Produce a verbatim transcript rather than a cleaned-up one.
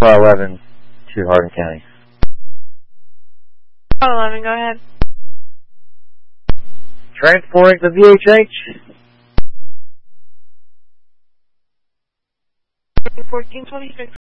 eleven to Hardin County. eleven, go ahead. Transporting to V H H. fourteen twenty-six.